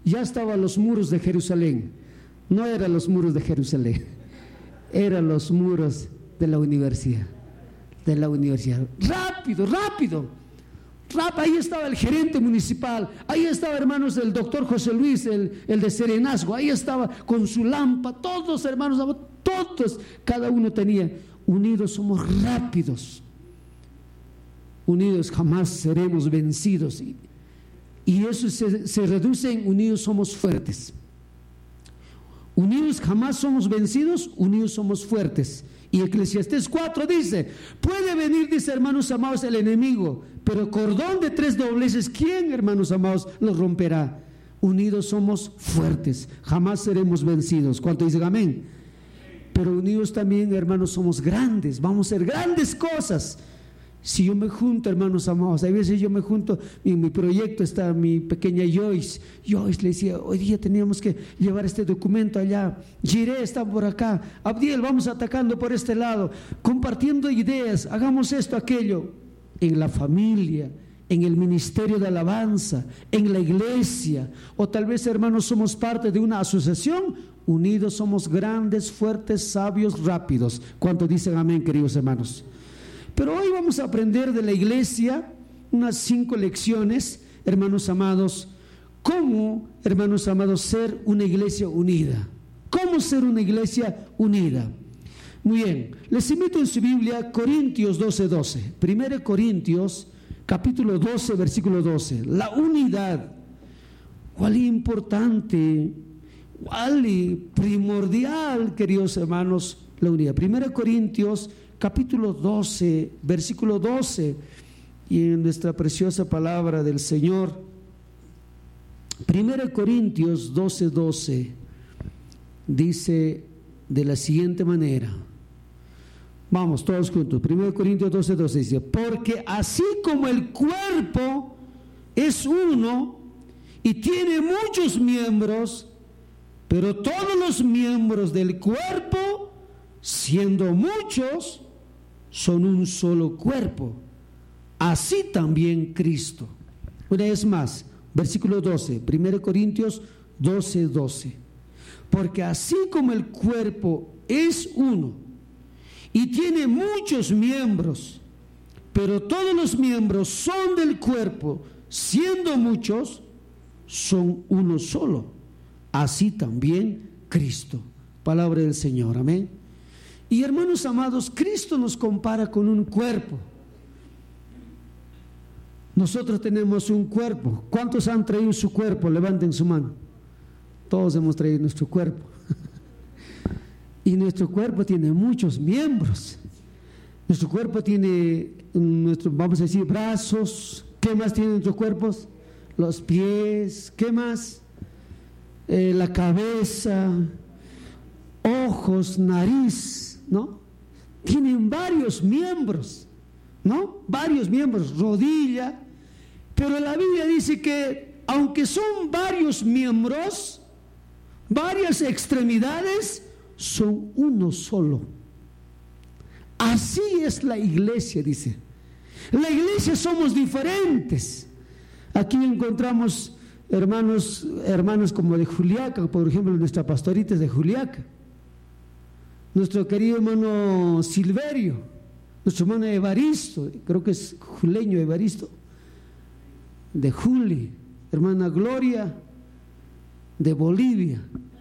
ya estaban los muros de Jerusalén. No eran los muros de Jerusalén, eran los muros de la universidad. Rápido. Ahí estaba el gerente municipal, ahí estaba, hermanos, el doctor José Luis, el de Serenazgo, ahí estaba con su lámpara, todos, hermanos, todos, cada uno tenía. Unidos somos rápidos, unidos jamás seremos vencidos, y eso se reduce en unidos somos fuertes. Unidos jamás somos vencidos, unidos somos fuertes. Y Eclesiastés 4 dice: puede venir, dice, hermanos amados, el enemigo, pero cordón de 3 dobleces, ¿quién, hermanos amados, lo romperá? Unidos somos fuertes, jamás seremos vencidos. ¿Cuánto dicen amén? Pero unidos también, hermanos, somos grandes, vamos a hacer grandes cosas. Si yo me junto, hermanos amados, a veces yo me junto, en mi proyecto está mi pequeña Joyce le decía: hoy día teníamos que llevar este documento allá, Jiré está por acá, Abdiel, vamos atacando por este lado, compartiendo ideas, hagamos esto, aquello, en la familia, en el ministerio de alabanza, en la iglesia, o tal vez, hermanos, somos parte de una asociación. Unidos somos grandes, fuertes, sabios, rápidos. ¿Cuántos dicen amén, queridos hermanos? Pero hoy vamos a aprender de la iglesia unas 5 lecciones, hermanos amados, cómo, hermanos amados, ser una iglesia unida. ¿Cómo ser una iglesia unida? Muy bien, les invito en su Biblia, Corintios 12:12. 1 Corintios, capítulo 12, versículo 12. La unidad, cuál importante, cuál primordial, queridos hermanos, la unidad. 1 Corintios, capítulo 12, versículo 12, y en nuestra preciosa palabra del Señor, 1 Corintios 12:12, dice de la siguiente manera. Vamos todos juntos. 1 Corintios 12:12 dice: porque así como el cuerpo es uno y tiene muchos miembros, pero todos los miembros del cuerpo, siendo muchos, son un solo cuerpo, así también Cristo. Una vez más, versículo 12, 1 Corintios 12:12. Porque así como el cuerpo es uno y tiene muchos miembros, pero todos los miembros son del cuerpo, siendo muchos, son uno solo, así también Cristo. Palabra del Señor, amén. Y hermanos amados, Cristo nos compara con un cuerpo. Nosotros tenemos un cuerpo. ¿Cuántos han traído su cuerpo? Levanten su mano. Todos hemos traído nuestro cuerpo. Y nuestro cuerpo tiene muchos miembros. Nuestro cuerpo tiene, vamos a decir, brazos. ¿Qué más tiene nuestros cuerpos? Los pies. ¿Qué más? La cabeza, ojos, nariz, ¿no? Tienen varios miembros, ¿no? Varios miembros, rodilla. Pero la Biblia dice que aunque son varios miembros, varias extremidades, son uno solo. Así es la iglesia, dice. La iglesia somos diferentes. Aquí encontramos hermanos como de Juliaca, por ejemplo, nuestra pastorita es de Juliaca. Nuestro querido hermano Silverio, nuestro hermano Evaristo, creo que es juleño Evaristo, de Juli, hermana Gloria, de Bolivia.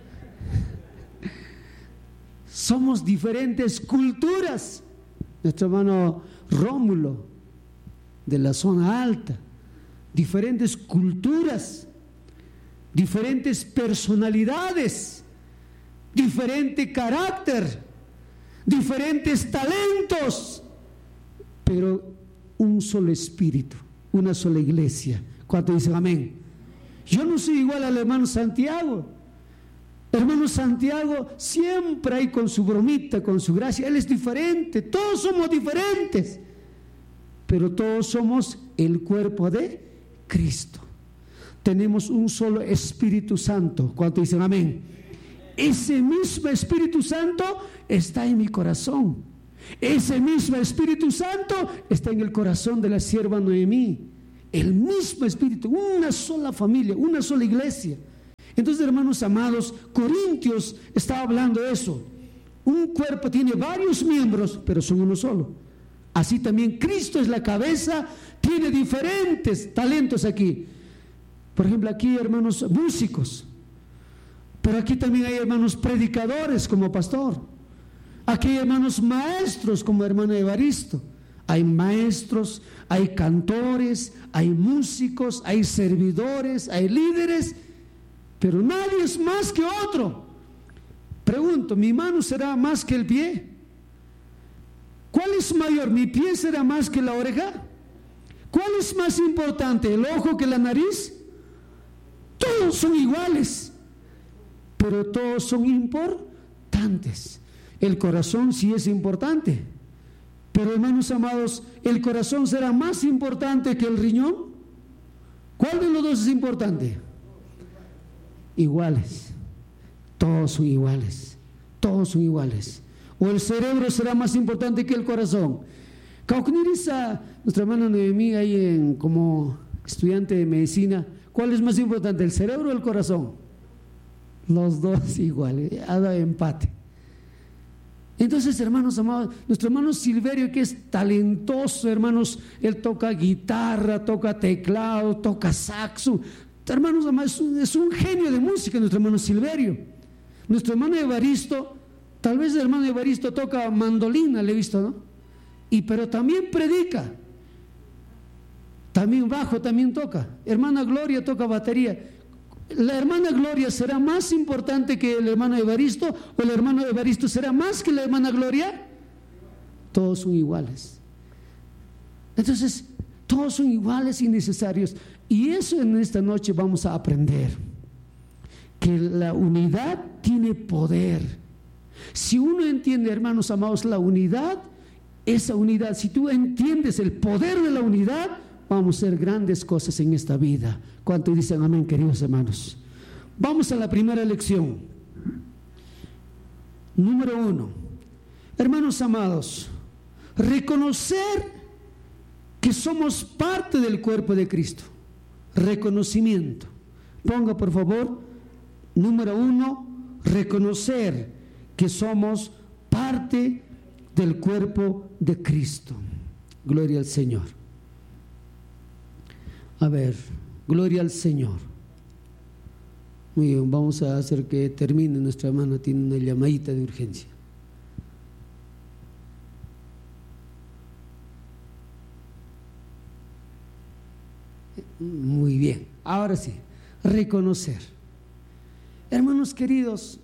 Somos diferentes culturas. Nuestro hermano Rómulo, de la zona alta, diferentes culturas, diferentes personalidades, diferente carácter, diferentes talentos, pero un solo espíritu, una sola iglesia. ¿Cuánto dicen amén? Yo no soy igual al hermano Santiago. Hermano Santiago siempre hay con su bromita, con su gracia. Él es diferente, todos somos diferentes, pero todos somos el cuerpo de Cristo. Tenemos un solo Espíritu Santo. ¿Cuánto dicen amén? Ese mismo Espíritu Santo está en mi corazón. Ese mismo Espíritu Santo está en el corazón de la sierva Noemí. El mismo Espíritu, una sola familia, una sola iglesia. Entonces, hermanos amados, Corintios estaba hablando de eso. Un cuerpo tiene varios miembros, pero son uno solo. Así también Cristo es la cabeza, tiene diferentes talentos aquí. Por ejemplo, aquí hermanos músicos, pero aquí también hay hermanos predicadores como pastor. Aquí hay hermanos maestros como hermano Evaristo. Hay maestros, hay cantores, hay músicos, hay servidores, hay líderes, pero nadie es más que otro. Pregunto, ¿mi mano será más que el pie? ¿Cuál es mayor? ¿Mi pie será más que la oreja? ¿Cuál es más importante, el ojo que la nariz? Todos son iguales, pero todos son importantes. El corazón sí es importante, pero hermanos amados, ¿el corazón será más importante que el riñón? ¿Cuál de los dos es importante? Iguales, todos son iguales, todos son iguales. ¿O el cerebro será más importante que el corazón? Caucniriza, nuestra hermana Noemí ahí como estudiante de medicina, ¿cuál es más importante, el cerebro o el corazón? Los dos iguales, ha dado empate. Entonces, hermanos amados, nuestro hermano Silverio, que es talentoso, hermanos, él toca guitarra, toca teclado, toca saxo. Hermanos amados, es un genio de música nuestro hermano Silverio. Nuestro hermano Evaristo, tal vez el hermano Evaristo toca mandolina, le he visto, ¿no? Pero también predica, también bajo, también toca. Hermana Gloria toca batería. ¿La hermana Gloria será más importante que el hermano Evaristo o el hermano Evaristo será más que la hermana Gloria? Todos son iguales. Entonces, todos son iguales y necesarios. Y eso en esta noche vamos a aprender, que la unidad tiene poder. Si uno entiende, hermanos amados, la unidad, esa unidad, si tú entiendes el poder de la unidad, vamos a hacer grandes cosas en esta vida. ¿Cuántos dicen amén, queridos hermanos? Vamos a la primera lección. Número 1. Hermanos amados, reconocer que somos parte del cuerpo de Cristo. Reconocimiento. Ponga por favor, número 1, reconocer que somos parte del cuerpo de Cristo. Gloria al Señor. A ver, gloria al Señor. Muy bien, vamos a hacer que termine. Nuestra hermana tiene una llamadita de urgencia. Muy bien, ahora sí, reconocer. Hermanos queridos,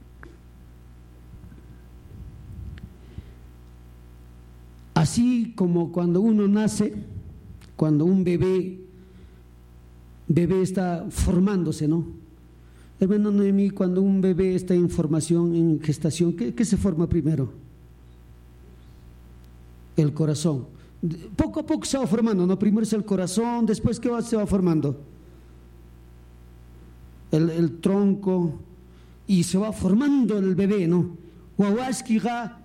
así como cuando uno nace, cuando un bebé está formándose, ¿no? Hermano Noemí, cuando un bebé está en formación, en gestación, ¿qué se forma primero? El corazón. Poco a poco se va formando, ¿no? Primero es el corazón, después ¿qué se va formando? El tronco, y se va formando el bebé, ¿no? Guaguasquiga,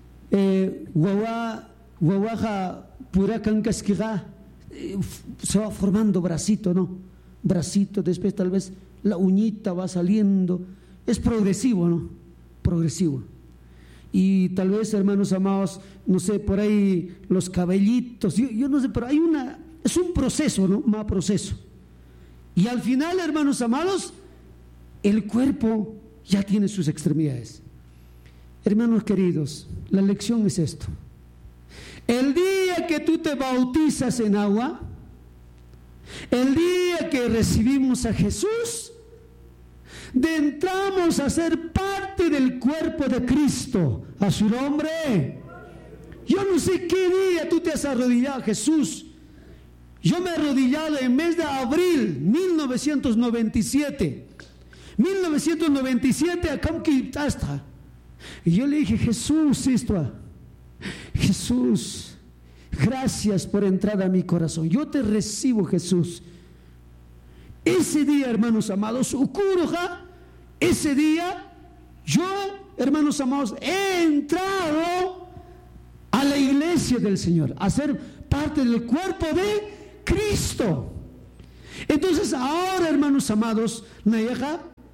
guaguaja puracancasquiga, se va formando bracito, ¿no? Bracito, después tal vez la uñita va saliendo. Es progresivo, ¿no? Progresivo. Y tal vez, hermanos amados, no sé, por ahí los cabellitos, yo no sé, pero es un proceso, ¿no? Más proceso. Y al final, hermanos amados, el cuerpo ya tiene sus extremidades. Hermanos queridos, la lección es esto. El día que tú te bautizas en agua, el día que recibimos a Jesús, entramos a ser parte del cuerpo de Cristo. A su nombre. Yo no sé qué día tú te has arrodillado, Jesús. Yo me he arrodillado en mes de abril 1997 acá en Quintasta. Y yo le dije, Jesús, gracias por entrar a mi corazón. Yo te recibo, Jesús. Ese día, hermanos amados, ese día yo, hermanos amados, he entrado a la iglesia del Señor, a ser parte del cuerpo de Cristo. Entonces ahora, hermanos amados,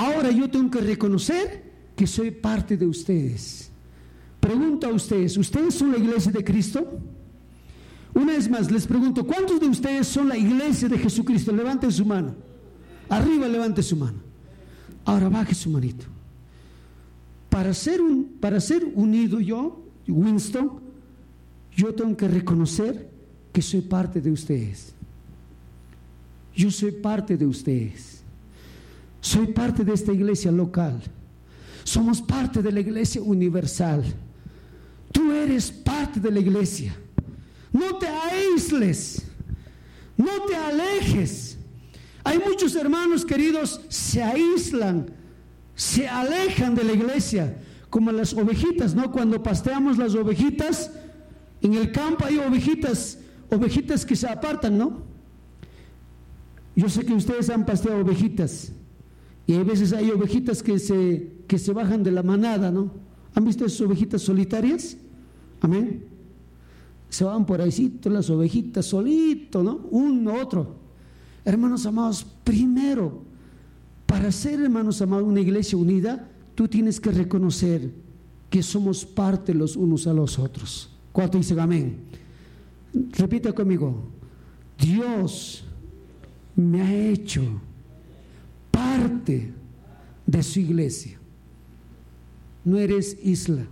Ahora yo tengo que reconocer que soy parte de ustedes. Pregunto a ustedes, ¿ustedes son la iglesia de Cristo? Una vez más les pregunto, ¿cuántos de ustedes son la iglesia de Jesucristo? Levanten su mano. Arriba levante su mano. Ahora baje su manito. Para ser unido yo, Winston, yo tengo que reconocer que soy parte de ustedes. Yo soy parte de ustedes. Soy parte de esta iglesia local. Somos parte de la iglesia universal. Tú eres parte de la iglesia. No te aísles, no te alejes. Hay muchos hermanos queridos, se aíslan, se alejan de la iglesia, como las ovejitas, ¿no? Cuando pasteamos las ovejitas, en el campo hay ovejitas que se apartan, ¿no? Yo sé que ustedes han pasteado ovejitas, y hay veces hay ovejitas que se bajan de la manada, ¿no? ¿Han visto esas ovejitas solitarias? Amén. Se van por ahí, las ovejitas solito, ¿no? Uno, otro. Hermanos amados, primero, para ser, hermanos amados, una iglesia unida, tú tienes que reconocer que somos parte los unos a los otros. ¿Cuántos dicen amén? Repita conmigo. Dios me ha hecho parte de su iglesia. No eres isla.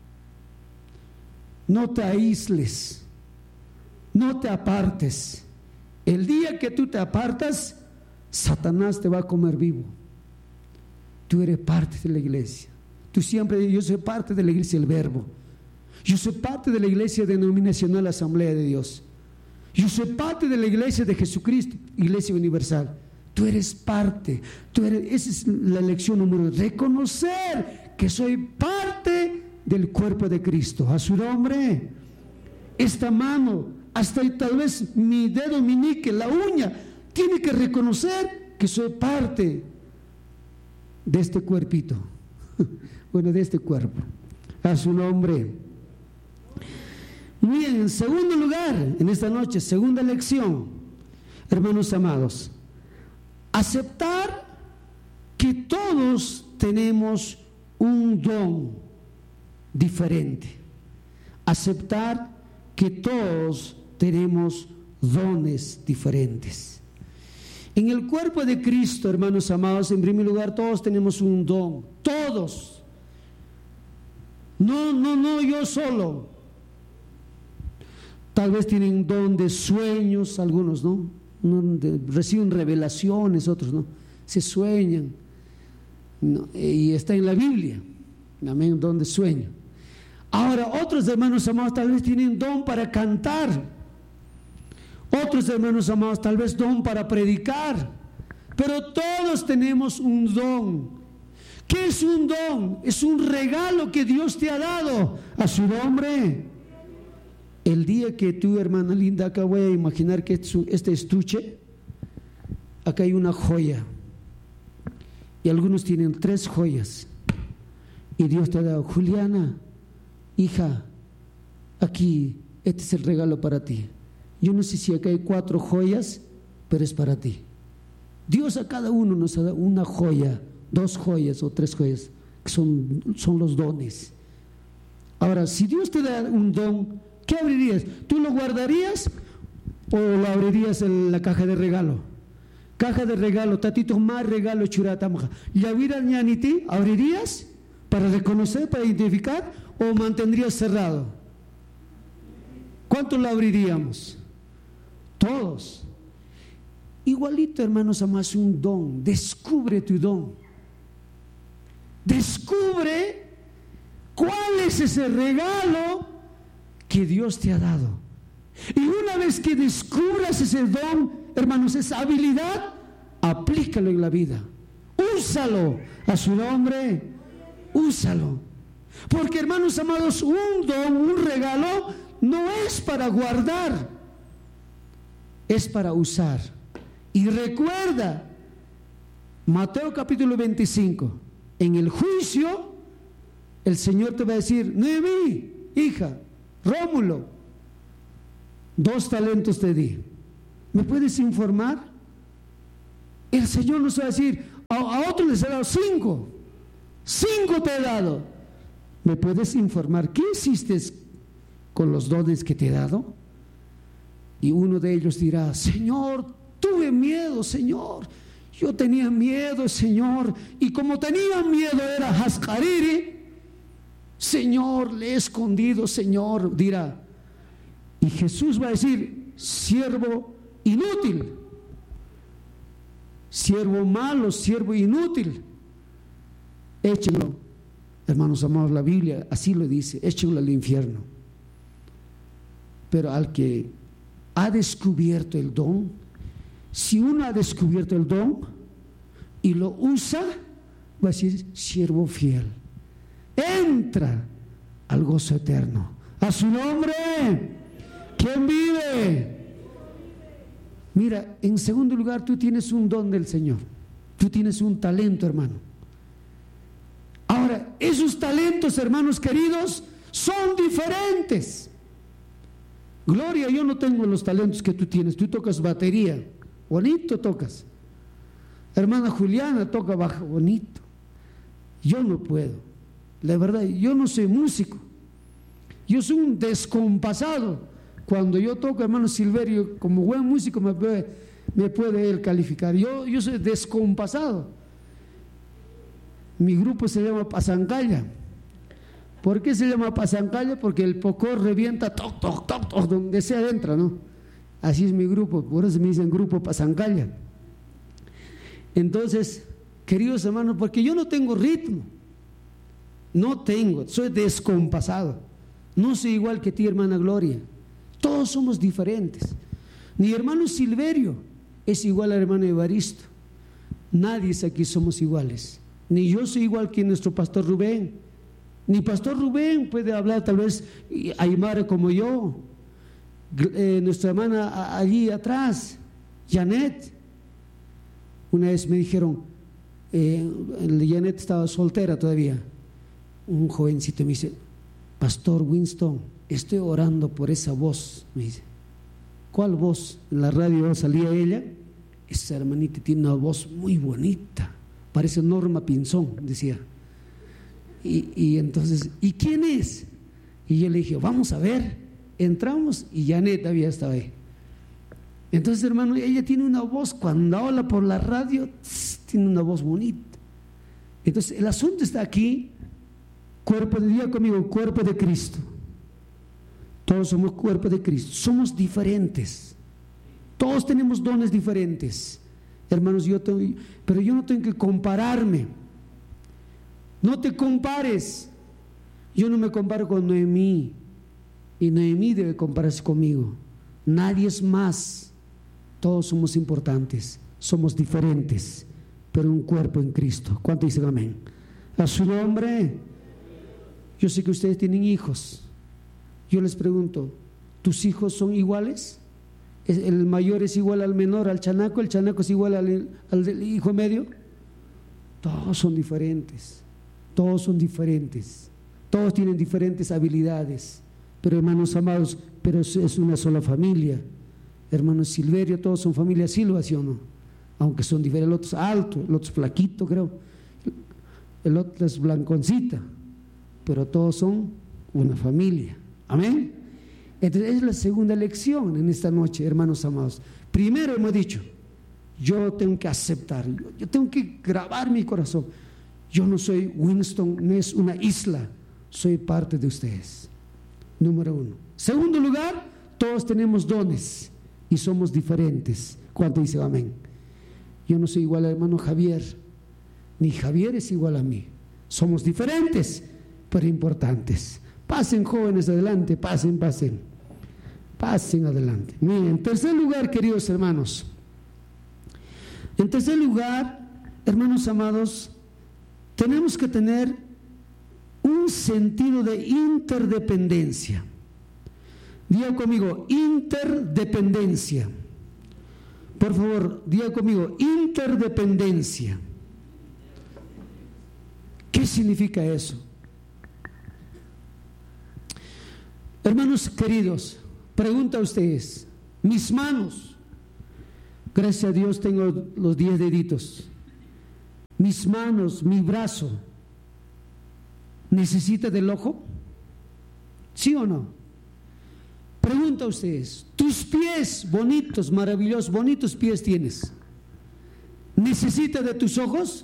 No te aísles, no te apartes. El día que tú te apartas, Satanás te va a comer vivo. Tú eres parte de la iglesia. Tú siempre, yo soy parte de la iglesia del Verbo. Yo soy parte de la iglesia denominacional Asamblea de Dios. Yo soy parte de la iglesia de Jesucristo, iglesia universal. Tú eres parte. Esa es la lección número 1. Reconocer que soy parte del cuerpo de Cristo. A su nombre. Esta mano, hasta tal vez mi dedo meñique, la uña, tiene que reconocer que soy parte de este cuerpito. Bueno, de este cuerpo. A su nombre. Muy bien, en segundo lugar, en esta noche, segunda lección, hermanos amados, aceptar que todos tenemos un don diferente. Aceptar que todos tenemos dones diferentes. En el cuerpo de Cristo, hermanos amados, en primer lugar, todos tenemos un don. Todos. No, yo solo. Tal vez tienen don de sueños, algunos, ¿no? Reciben revelaciones, otros, ¿no? Se sueñan. No, y está en la Biblia. Amén, don de sueño. Ahora, otros hermanos amados tal vez tienen don para cantar. Otros hermanos amados tal vez don para predicar. Pero todos tenemos un don. ¿Qué es un don? Es un regalo que Dios te ha dado. A su nombre. El día que tú, hermana linda, acá voy a imaginar que este estuche, acá hay una joya. Y algunos tienen 3 joyas. Y Dios te ha dado, Juliana, hija, aquí, este es el regalo para ti. Yo no sé si acá hay 4 joyas, pero es para ti. Dios a cada uno nos ha dado una joya, 2 joyas o 3 joyas, que son los dones. Ahora, si Dios te da un don, ¿qué abrirías? ¿Tú lo guardarías o lo abrirías en la caja de regalo? Caja de regalo, tatito más regalo churatamaja. ¿Yavira ñaniti? ¿Abrirías para reconocer, para identificar, o mantendrías cerrado? ¿Cuántos lo abriríamos? Todos. Igualito, hermanos amados, un don. Descubre tu don. Descubre cuál es ese regalo que Dios te ha dado. Y una vez que descubras ese don, hermanos, esa habilidad, aplícalo en la vida. Úsalo. A su nombre, úsalo. Porque, hermanos amados, un don, un regalo, no es para guardar, es para usar. Y recuerda, Mateo capítulo 25, en el juicio, el Señor te va a decir, Noemí, hija, Rómulo, 2 talentos te di. ¿Me puedes informar? El Señor nos va a decir, A otros les he dado 5. 5 te he dado. ¿Me puedes informar qué hiciste con los dones que te he dado? Y uno de ellos dirá: Señor, tuve miedo, Señor. Yo tenía miedo, Señor. Y como tenía miedo era Hascariri, Señor, le he escondido, Señor, dirá. Y Jesús va a decir: siervo inútil, siervo malo, siervo inútil, échenlo. Hermanos amados, la Biblia así lo dice: échenlo al infierno. Pero al que ha descubierto el don, si uno ha descubierto el don y lo usa, va a decir: siervo fiel, entra al gozo eterno. A su nombre. ¿Quién vive? Mira, en segundo lugar, tú tienes un don del Señor. Tú tienes un talento, hermano. Ahora, esos talentos, hermanos queridos, son diferentes. Gloria, yo no tengo los talentos que tú tienes. Tú tocas batería, bonito tocas. Hermana Juliana toca bajo, bonito. Yo no puedo. La verdad, yo no soy músico. Yo soy un descompasado. Cuando yo toco, hermano Silverio, como buen músico me puede él calificar. Yo soy descompasado. Mi grupo se llama Pasancalla. ¿Por qué se llama Pasancalla? Porque el pocor revienta, toc, toc, toc, toc, donde sea entra, ¿no? Así es mi grupo, por eso me dicen grupo Pasancalla. Entonces, queridos hermanos, porque yo no tengo ritmo. No tengo, soy descompasado. No soy igual que ti, hermana Gloria. Todos somos diferentes. Ni hermano Silverio es igual al hermano Evaristo. Nadie aquí somos iguales. Ni yo soy igual que nuestro pastor Rubén. Ni pastor Rubén puede hablar tal vez aymara como yo. Nuestra hermana allí atrás, Janet. Una vez me dijeron, Janet estaba soltera todavía. Un jovencito me dice: Pastor Winston, estoy orando por esa voz. Me dice: ¿cuál voz? En la radio salía ella. Esa hermanita tiene una voz muy bonita, parece Norma Pinzón, decía. Y entonces, ¿y quién es? Y yo le dije: vamos a ver. Entramos y Janet había estado ahí. Entonces, hermano, ella tiene una voz, cuando habla por la radio, tiene una voz bonita. Entonces, el asunto está aquí. Cuerpo de Dios conmigo, cuerpo de Cristo. Todos somos cuerpo de Cristo. Somos diferentes. Todos tenemos dones diferentes. Hermanos, pero yo no tengo que compararme. No te compares. Yo no me comparo con Noemí. Y Noemí debe compararse conmigo. Nadie es más. Todos somos importantes. Somos diferentes. Pero un cuerpo en Cristo. ¿Cuánto dicen amén? A su nombre. Yo sé que ustedes tienen hijos. Yo les pregunto: ¿tus hijos son iguales? ¿El mayor es igual al menor, al chanaco? ¿El chanaco es igual al del hijo medio? Todos son diferentes. Todos son diferentes. Todos tienen diferentes habilidades. Pero hermanos amados, pero es una sola familia. Hermanos Silverio, todos son familia Silva, ¿sí o no? Aunque son diferentes. El otro es alto, el otro es flaquito, creo. El otro es blanconcita. Pero todos son una familia. Amén. Entonces es la segunda lección en esta noche, hermanos amados. Primero hemos dicho: yo tengo que aceptar, yo tengo que grabar mi corazón. Yo no soy Winston, no es una isla, soy parte de ustedes. Número 1. Segundo lugar, todos tenemos dones y somos diferentes. ¿Cuánto dice amén? Yo no soy igual al hermano Javier, ni Javier es igual a mí. Somos diferentes, pero importantes. Pasen, jóvenes, adelante, pasen adelante. Miren, en tercer lugar, queridos hermanos, en tercer lugar, hermanos amados, tenemos que tener un sentido de interdependencia. Diga conmigo: interdependencia. Por favor, diga conmigo: interdependencia. ¿Qué significa eso? Hermanos queridos, pregunta a ustedes: mis manos, gracias a Dios tengo los 10 deditos. mis manos, mi brazo, ¿necesita del ojo? ¿Sí o no? Pregunta a ustedes, tus pies bonitos, maravillosos, bonitos pies tienes, ¿necesita de tus ojos?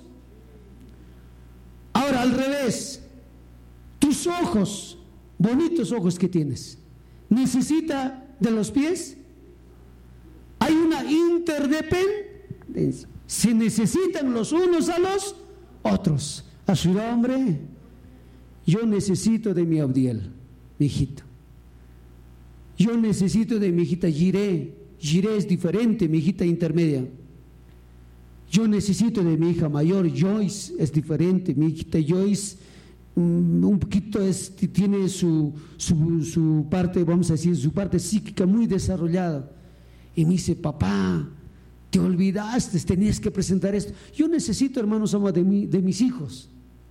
Ahora al revés, tus ojos, bonitos ojos que tienes, ¿necesita de los pies? Hay una interdependencia. Se necesitan los unos a los otros. A su hombre, yo necesito de mi Abdiel, mi hijito. Yo necesito de mi hijita Jiré. Jiré es diferente, mi hijita intermedia. Yo necesito de mi hija mayor, Joyce, es diferente. Mi hijita Joyce un poquito tiene su parte, vamos a decir, su parte psíquica muy desarrollada. Y me dice, papá, te olvidaste, tenías que presentar esto. Yo necesito, hermanos amados, de mis hijos.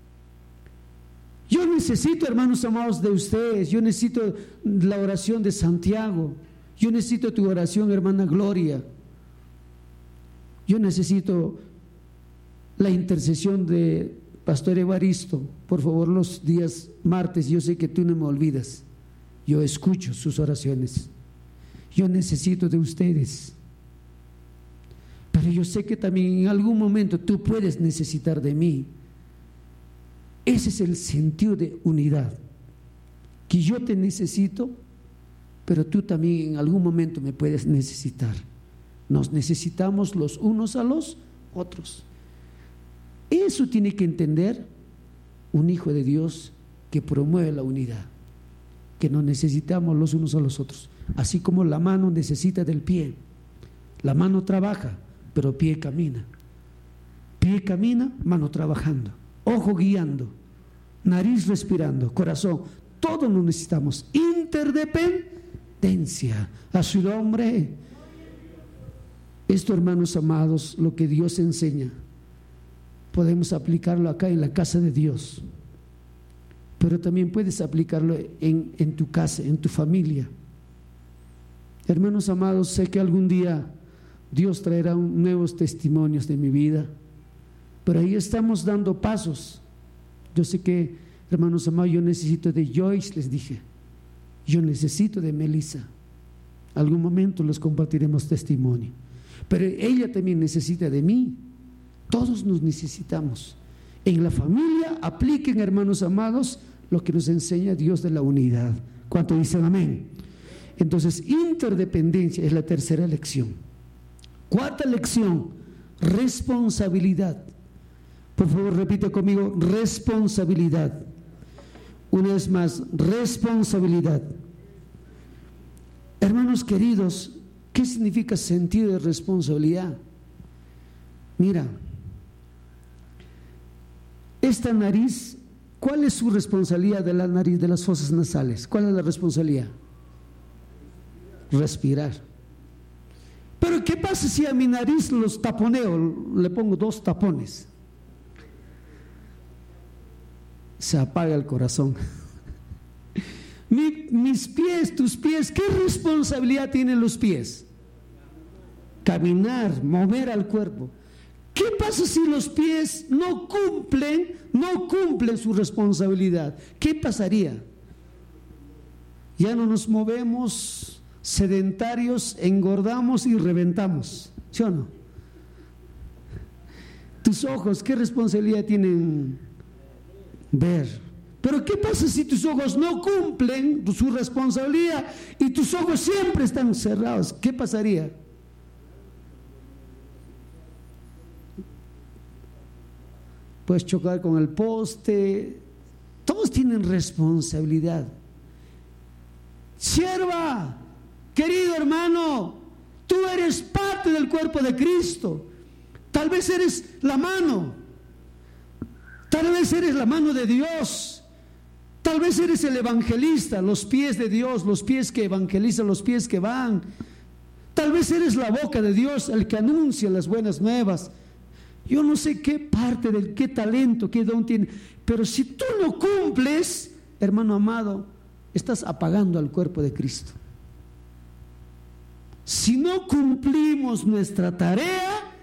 Yo necesito, hermanos amados, de ustedes. Yo necesito la oración de Santiago. Yo necesito tu oración, hermana Gloria. Yo necesito la intercesión de Pastor Evaristo. Por favor, los días martes, yo sé que tú no me olvidas. Yo escucho sus oraciones. Yo necesito de ustedes. Pero yo sé que también en algún momento tú puedes necesitar de mí. Ese es el sentido de unidad. Que yo te necesito, pero tú también en algún momento me puedes necesitar. Nos necesitamos los unos a los otros. Eso tiene que entender un hijo de Dios que promueve la unidad, que nos necesitamos los unos a los otros, así como la mano necesita del pie. La mano trabaja, pero pie camina. Pie camina, mano trabajando, ojo guiando, nariz respirando, corazón. Todos nos necesitamos. Interdependencia. A su nombre. Esto, hermanos amados, lo que Dios enseña, podemos aplicarlo acá en la casa de Dios, pero también puedes aplicarlo en tu casa, en tu familia. Hermanos amados, sé que algún día Dios traerá nuevos testimonios de mi vida, pero ahí estamos dando pasos. Yo sé que, hermanos amados, yo necesito de Joyce, les dije, yo necesito de Melissa. Algún momento les compartiremos testimonio, pero ella también necesita de mí. Todos nos necesitamos. En la familia apliquen, hermanos amados, lo que nos enseña Dios de la unidad. ¿Cuánto dicen amén? Entonces, interdependencia es la tercera lección. Cuarta lección, responsabilidad. Por favor, repite conmigo, responsabilidad. Una vez más, responsabilidad. Hermanos queridos, ¿qué significa sentido de responsabilidad? Mira, esta nariz, ¿cuál es su responsabilidad de la nariz, de las fosas nasales? ¿Cuál es la responsabilidad? Respirar. Pero ¿qué pasa si a mi nariz los taponeo? Le pongo 2 tapones. Se apaga el corazón. Mis pies, tus pies, ¿qué responsabilidad tienen los pies? Caminar, mover al cuerpo. ¿Qué pasa si los pies no cumplen su responsabilidad? ¿Qué pasaría? Ya no nos movemos, sedentarios, engordamos y reventamos, ¿sí o no? Tus ojos, ¿qué responsabilidad tienen? Ver. Pero ¿qué pasa si tus ojos no cumplen su responsabilidad y tus ojos siempre están cerrados? ¿Qué pasaría? Puedes chocar con el poste. Todos tienen responsabilidad. Sierva, querido hermano, tú eres parte del cuerpo de Cristo. Tal vez eres la mano, tal vez eres la mano de Dios, tal vez eres el evangelista, los pies de Dios, los pies que evangelizan, los pies que van. Tal vez eres la boca de Dios, el que anuncia las buenas nuevas. Yo no sé qué parte del qué talento, qué don tiene, pero si tú no cumples, hermano amado, estás apagando al cuerpo de Cristo. Si no cumplimos nuestra tarea,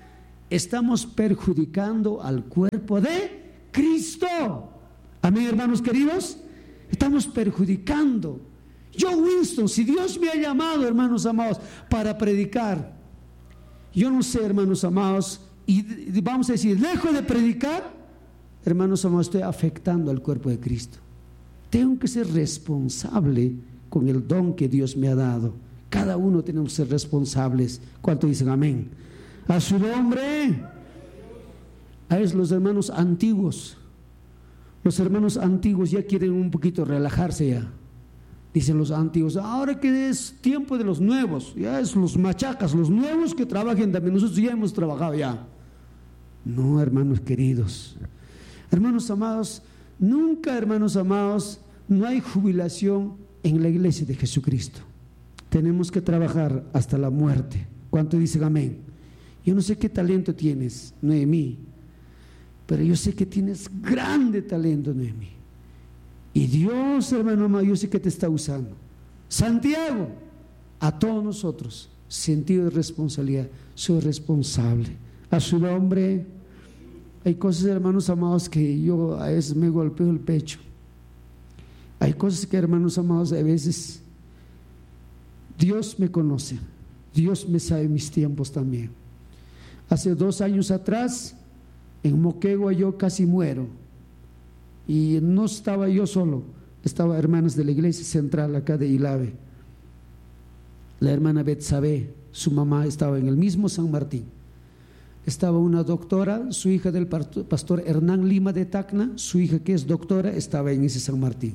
estamos perjudicando al cuerpo de Cristo. Amén, hermanos queridos. Estamos perjudicando. Yo, Winston, si Dios me ha llamado, hermanos amados, para predicar, yo no sé, hermanos amados, y vamos a decir, lejos de predicar, hermanos amados, estoy afectando al cuerpo de Cristo. Tengo que ser responsable con el don que Dios me ha dado. Cada uno tenemos que ser responsables. ¿Cuánto dicen amén? A su nombre. A esos los hermanos antiguos. Los hermanos antiguos ya quieren un poquito relajarse ya. Dicen los antiguos, ahora que es tiempo de los nuevos, ya es los machacas, los nuevos que trabajen también, nosotros ya hemos trabajado ya. No, hermanos queridos, hermanos amados, nunca, hermanos amados, no hay jubilación en la iglesia de Jesucristo. Tenemos que trabajar hasta la muerte. ¿Cuánto dicen amén? Yo no sé qué talento tienes, Noemí, pero yo sé que tienes grande talento, Noemí. Y Dios, hermano amado, yo sé que te está usando. Santiago, a todos nosotros, sentido de responsabilidad, soy responsable. A su nombre. Hay cosas, hermanos amados, que yo a veces me golpeo el pecho. Hay cosas que, hermanos amados, a veces Dios me conoce, Dios me sabe mis tiempos también. Hace 2 años atrás, en Moquegua yo casi muero. Y no estaba yo solo, estaba hermanas de la iglesia central acá de Ilave. La hermana Betsabé, su mamá estaba en el mismo San Martín. Estaba una doctora, su hija del pastor Hernán Lima de Tacna, su hija que es doctora, estaba en ese San Martín.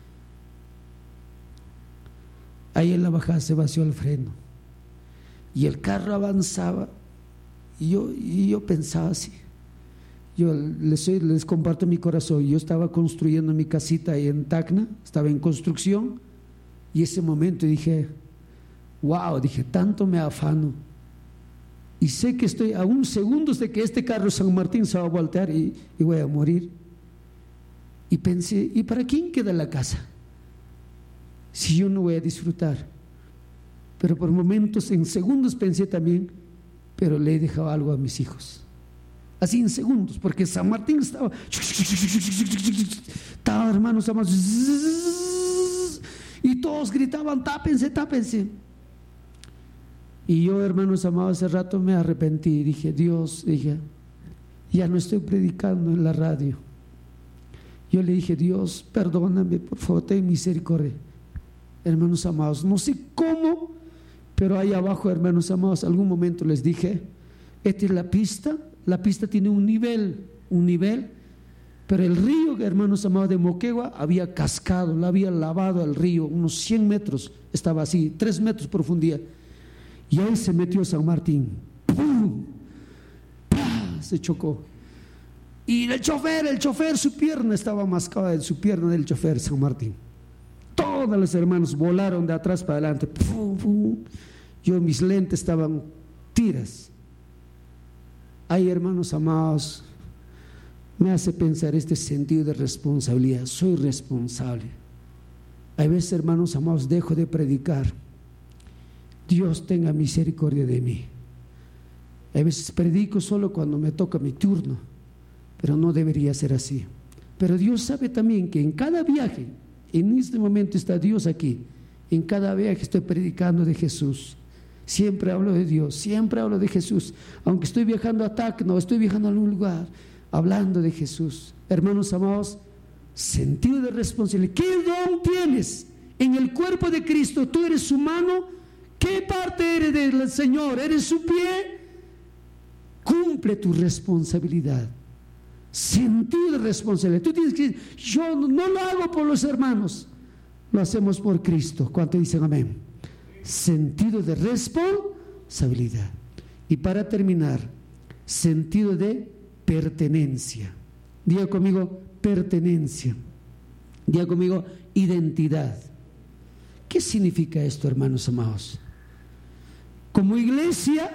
Ahí en la bajada se vació el freno y el carro avanzaba y yo pensaba así. Yo les comparto mi corazón. Yo estaba construyendo mi casita ahí en Tacna, estaba en construcción, y ese momento dije, wow, dije, tanto me afano y sé que estoy a 1 segundo de que este carro San Martín se va a voltear y voy a morir. Y pensé, ¿y para quién queda la casa si yo no voy a disfrutar? Pero por momentos, en segundos pensé también, pero le he dejado algo a mis hijos. Así en segundos, porque San Martín estaba, hermanos amados, y todos gritaban, tápense, tápense. Y yo, hermanos amados, hace rato me arrepentí, dije, Dios, ya no estoy predicando en la radio. Yo le dije, Dios, perdóname, por favor, ten misericordia. Hermanos amados, no sé cómo, pero ahí abajo, hermanos amados, algún momento les dije, esta es la pista. La pista tiene un nivel, pero el río, hermanos amados, de Moquegua había cascado, la había lavado al río, unos 100 metros, estaba así, 3 metros de profundidad. Y ahí se metió San Martín, ¡pum! ¡Pah! Se chocó. Y el chofer, su pierna estaba mascada en su pierna del chofer, San Martín. Todos los hermanos volaron de atrás para adelante, ¡pum! ¡Pum! Yo, mis lentes estaban tiras. Ay, hermanos amados, me hace pensar este sentido de responsabilidad. Soy responsable. Hay veces, hermanos amados, dejo de predicar. Dios tenga misericordia de mí. Hay veces predico solo cuando me toca mi turno, pero no debería ser así. Pero Dios sabe también que en cada viaje, en este momento está Dios aquí, en cada viaje estoy predicando de Jesús. Siempre hablo de Dios, siempre hablo de Jesús, aunque estoy viajando a Tacna o estoy viajando a algún lugar, hablando de Jesús. Hermanos amados, sentido de responsabilidad. ¿Qué don tienes en el cuerpo de Cristo? Tú eres su mano. ¿Qué parte eres del Señor? ¿Eres su pie? Cumple tu responsabilidad. Sentido de responsabilidad. Tú tienes que decir, yo no lo hago por los hermanos, lo hacemos por Cristo. ¿Cuánto dicen amén? Sentido de responsabilidad. Y para terminar, sentido de pertenencia. Diga conmigo, pertenencia. Diga conmigo, identidad. ¿Qué significa esto, hermanos amados? Como iglesia,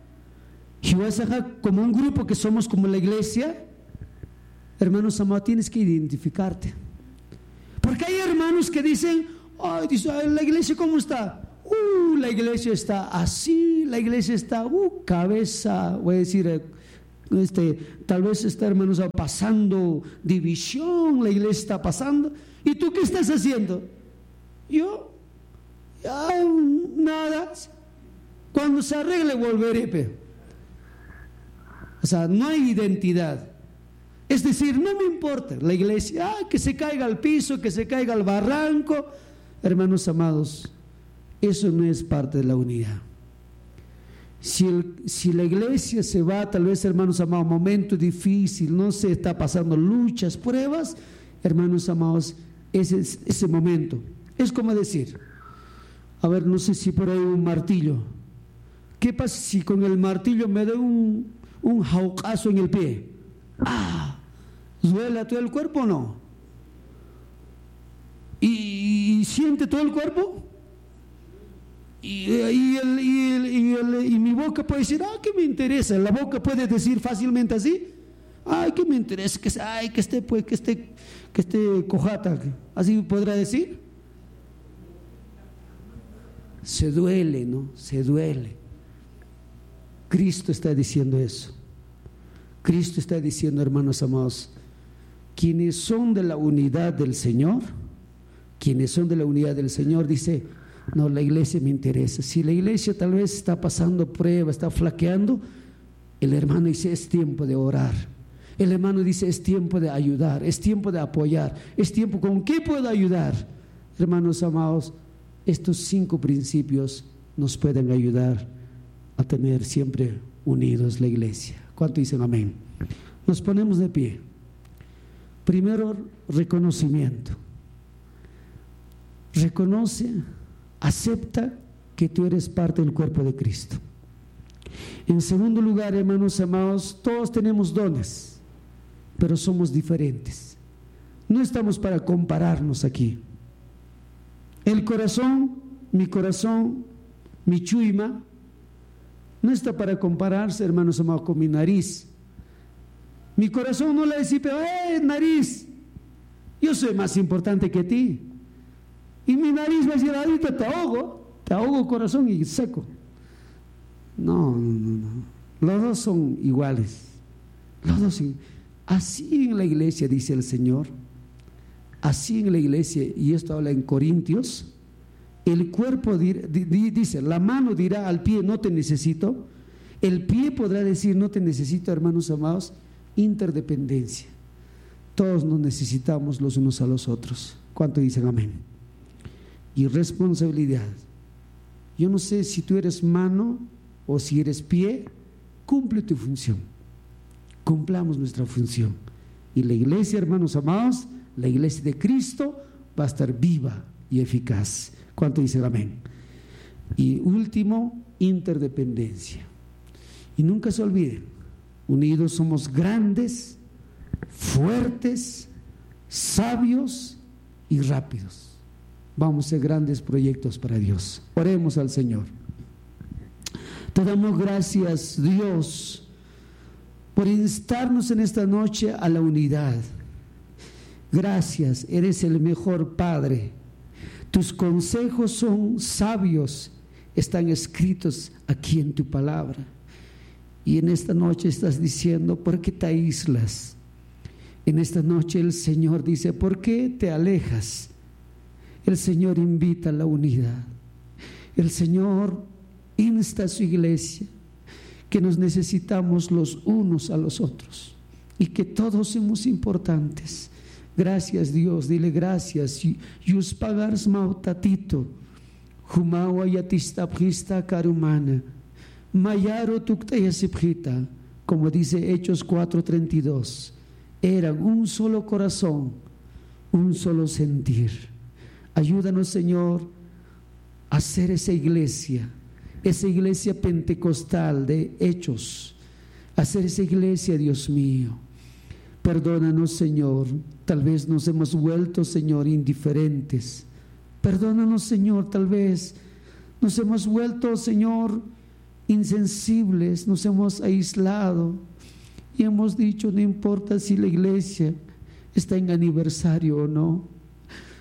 como un grupo que somos como la iglesia, hermanos amados, tienes que identificarte. Porque hay hermanos que dicen, ay, la iglesia ¿cómo está? La iglesia está así, la iglesia está, cabeza, voy a decir, tal vez está, hermanos, pasando división, la iglesia está pasando. ¿Y tú qué estás haciendo? Yo, nada. Cuando se arregle volveré. O sea, no hay identidad. Es decir, no me importa la iglesia, que se caiga al piso, que se caiga al barranco. Hermanos amados, eso no es parte de la unidad. Si la iglesia se va, tal vez, hermanos amados, momento difícil, no se está pasando luchas, pruebas, hermanos amados, ese momento es como decir, a ver, no sé si por ahí un martillo. ¿Qué pasa si con el martillo me doy un jaucazo en el pie? ¿Duele a todo el cuerpo o no? ¿Y siente todo el cuerpo? Y mi boca puede decir, ¿qué me interesa? La boca puede decir fácilmente así, ¿qué me interesa? Que esté cojata. Así podrá decir. Se duele, ¿no? Se duele. Cristo está diciendo eso. Cristo está diciendo, hermanos amados, quienes son de la unidad del Señor, dice, no, la iglesia me interesa. Si la iglesia tal vez está pasando prueba, está flaqueando, el hermano dice, es tiempo de orar. El hermano dice, es tiempo de ayudar, es tiempo de apoyar, es tiempo, ¿con qué puedo ayudar? Hermanos amados, estos 5 principios nos pueden ayudar a tener siempre unidos la iglesia. ¿Cuánto dicen amén? Nos ponemos de pie. Primero, reconocimiento. Reconoce, acepta que tú eres parte del cuerpo de Cristo. En segundo lugar, hermanos amados, todos tenemos dones, pero somos diferentes. No estamos para compararnos aquí. El corazón, mi chuima, no está para compararse, hermanos amados, con mi nariz. Mi corazón no le dice, nariz, yo soy más importante que ti. Y mi nariz va a decir, ahorita te ahogo corazón y seco. No. Los dos son iguales. Así en la iglesia, dice el Señor, así en la iglesia, y esto habla en Corintios, el cuerpo dice, la mano dirá al pie, no te necesito. El pie podrá decir, no te necesito, hermanos amados. Interdependencia. Todos nos necesitamos los unos a los otros. ¿Cuánto dicen amén? Y responsabilidad. Yo no sé si tú eres mano o si eres pie, cumple tu función. Cumplamos nuestra función. Y la iglesia, hermanos amados, la iglesia de Cristo va a estar viva y eficaz. ¿Cuánto dicen amén? Y último, interdependencia. Y nunca se olviden, unidos somos grandes, fuertes, sabios y rápidos. Vamos a hacer grandes proyectos para Dios. Oremos al Señor. Te damos gracias, Dios, por instarnos en esta noche a la unidad. Gracias, eres el mejor Padre. Tus consejos son sabios, están escritos aquí en tu palabra. Y en esta noche estás diciendo, ¿por qué te aíslas? En esta noche el Señor dice, ¿por qué te alejas? El Señor invita a la unidad. El Señor insta a su iglesia que nos necesitamos los unos a los otros y que todos somos importantes. Gracias, Dios, dile gracias. Yus pagars mautatito, humawa yatistabhista karumana, mayaro tuktayasibhita, como dice Hechos 4:32. Eran un solo corazón, un solo sentir. Ayúdanos, Señor, a hacer esa iglesia pentecostal de Hechos, hacer esa iglesia, Dios mío. Perdónanos, Señor, tal vez nos hemos vuelto, Señor, indiferentes. Perdónanos, Señor, tal vez nos hemos vuelto, Señor, insensibles, nos hemos aislado y hemos dicho, no importa si la iglesia está en aniversario o no.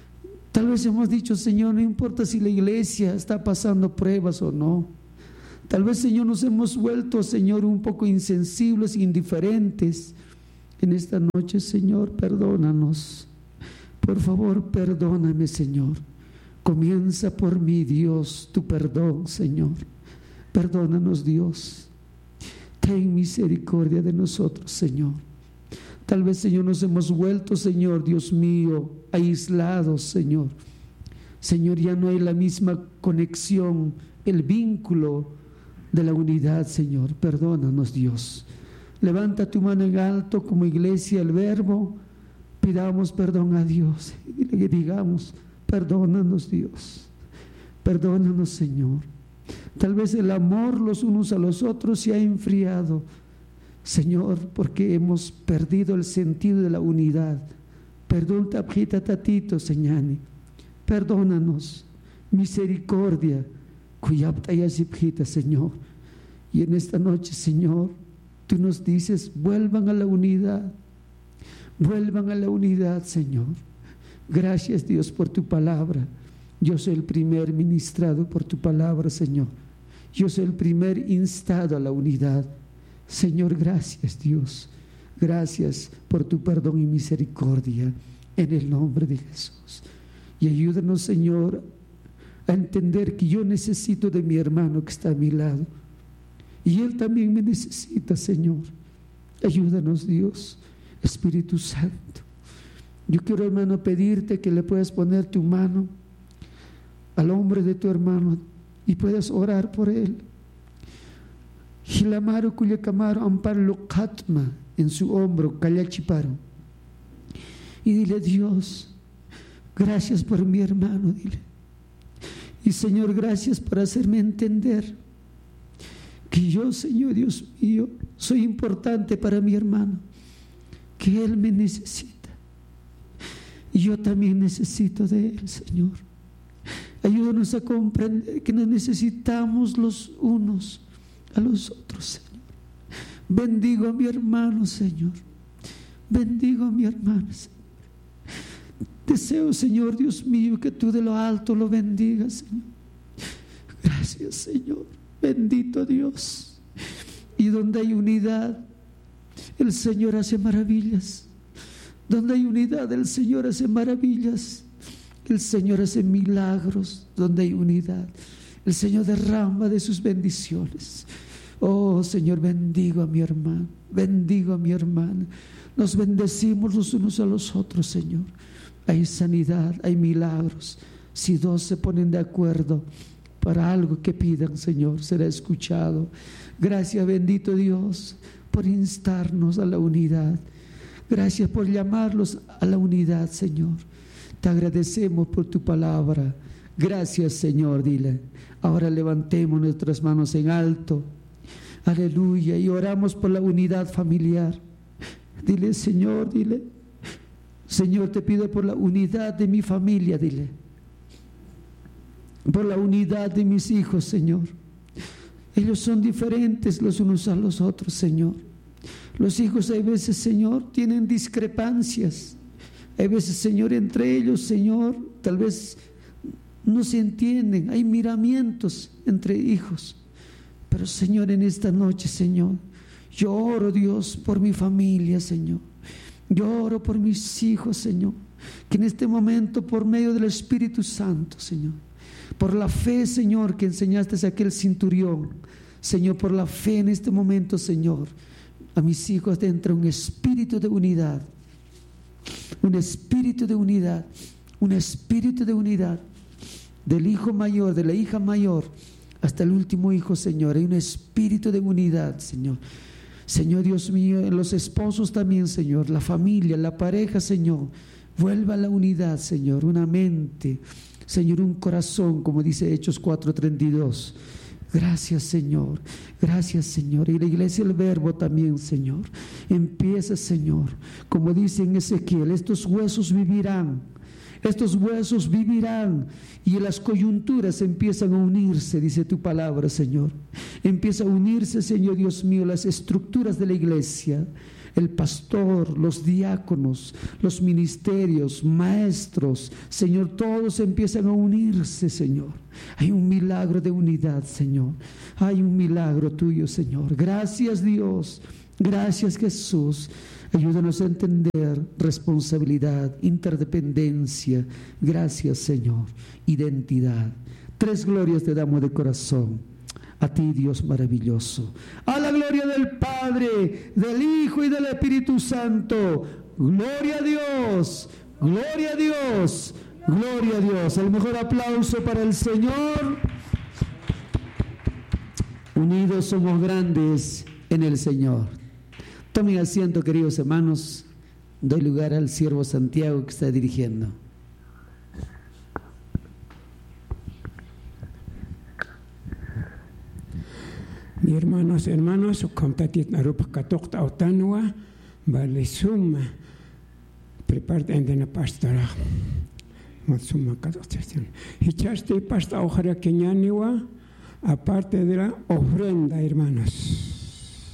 Tal vez hemos dicho, Señor, no importa si la iglesia está pasando pruebas o no. Tal vez, Señor, nos hemos vuelto, Señor, un poco insensibles, indiferentes. En esta noche, Señor, perdónanos. Por favor, perdóname, Señor. Comienza por mí, Dios, tu perdón, Señor. Perdónanos, Dios. Ten misericordia de nosotros, Señor. Tal vez, Señor, nos hemos vuelto, Señor, Dios mío, aislados, Señor. Señor, ya no hay la misma conexión, el vínculo de la unidad, Señor. Perdónanos, Dios. Levanta tu mano en alto como iglesia, el verbo. Pidamos perdón a Dios y le digamos: perdónanos, Dios. Perdónanos, Señor. Tal vez el amor los unos a los otros se ha enfriado, Señor, porque hemos perdido el sentido de la unidad. Perdón, tapjita tatito, señani. Perdónanos, misericordia, cuyaptayasipjita, Señor. Y en esta noche, Señor, tú nos dices: vuelvan a la unidad. Vuelvan a la unidad, Señor. Gracias, Dios, por tu palabra. Yo soy el primer ministrado por tu palabra, Señor. Yo soy el primer instado a la unidad. Señor, gracias, Dios. Gracias por tu perdón y misericordia, en el nombre de Jesús. Y ayúdanos, Señor, a entender que yo necesito de mi hermano que está a mi lado. Y él también me necesita, Señor. Ayúdanos, Dios. Espíritu Santo, yo quiero, hermano, pedirte que le puedas poner tu mano al hombro de tu hermano y puedas orar por él. Hilamaru Kuyakamaru Amparo Katma, en su hombro, Kallachiparo. Y dile: Dios, gracias por mi hermano, dile. Y Señor, gracias por hacerme entender que yo, Señor Dios mío, soy importante para mi hermano, que él me necesita y yo también necesito de él, Señor. Ayúdanos a comprender que nos necesitamos los unos a los otros, Señor. Bendigo a mi hermano, Señor. Bendigo a mi hermano, Señor. Deseo, Señor Dios mío, que tú de lo alto lo bendigas, Señor. Gracias, Señor. Bendito Dios. Y donde hay unidad, el Señor hace maravillas. Donde hay unidad, el Señor hace maravillas. El Señor hace milagros. Donde hay unidad, el Señor derrama de sus bendiciones. Oh, Señor, bendigo a mi hermano. Bendigo a mi hermana. Nos bendecimos los unos a los otros, Señor. Hay sanidad, hay milagros. Si dos se ponen de acuerdo para algo que pidan, Señor, será escuchado. Gracias, bendito Dios, por instarnos a la unidad. Gracias por llamarlos a la unidad, Señor. Te agradecemos por tu palabra. Gracias, Señor, dile. Ahora levantemos nuestras manos en alto. Aleluya. Y oramos por la unidad familiar. Dile: Señor, dile. Señor, te pido por la unidad de mi familia, dile. Por la unidad de mis hijos, Señor. Ellos son diferentes los unos a los otros, Señor. Los hijos hay veces, Señor, tienen discrepancias. Hay veces, Señor, entre ellos, Señor, tal vez no se entienden. Hay miramientos entre hijos. Pero, Señor, en esta noche, Señor, yo oro, Dios, por mi familia, Señor. Yo oro por mis hijos, Señor. Que en este momento, por medio del Espíritu Santo, Señor, por la fe, Señor, que enseñaste a aquel centurión, Señor, por la fe en este momento, Señor, a mis hijos entra un espíritu de unidad. Un espíritu de unidad. Un espíritu de unidad. Del hijo mayor, de la hija mayor, hasta el último hijo, Señor. Hay un espíritu de unidad, Señor. Señor Dios mío, en los esposos también, Señor. La familia, la pareja, Señor. Vuelva a la unidad, Señor. Una mente, Señor, un corazón, como dice Hechos 4:32. Gracias, Señor. Gracias, Señor. Y la iglesia, el verbo también, Señor. Empieza, Señor, como dice en Ezequiel: estos huesos vivirán. Estos huesos vivirán. Y las coyunturas empiezan a unirse, dice tu palabra, Señor. Empieza a unirse, Señor Dios mío, las estructuras de la iglesia. el pastor, los diáconos, los ministerios, maestros, Señor, todos empiezan a unirse, Señor. Hay un milagro de unidad, Señor. Hay un milagro tuyo, Señor. Gracias, Dios. Gracias, Jesús. Ayúdanos a entender responsabilidad, interdependencia. Gracias, Señor. Identidad. 3 glorias te damos de corazón. A ti, Dios maravilloso. A la gloria del Padre, del Hijo y del Espíritu Santo. Gloria a Dios. Gloria a Dios. Gloria a Dios. El mejor aplauso para el Señor. Unidos somos grandes en el Señor. Tomen asiento, queridos hermanos. Doy lugar al siervo Santiago que está dirigiendo. Mi hermanos, comtatit narupa katok tautanwa, vale suma, preparte en la pastora. Suma katok. Hichaste pasta ojara kenyaniwa, aparte de la ofrenda, hermanos.